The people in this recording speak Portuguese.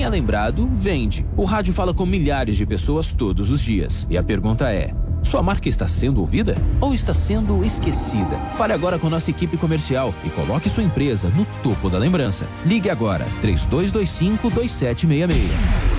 é lembrado, vende. O rádio fala com milhares de pessoas todos os dias. E a pergunta é: sua marca está sendo ouvida ou está sendo esquecida? Fale agora com nossa equipe comercial e coloque sua empresa no topo da lembrança. Ligue agora, 3225-2766.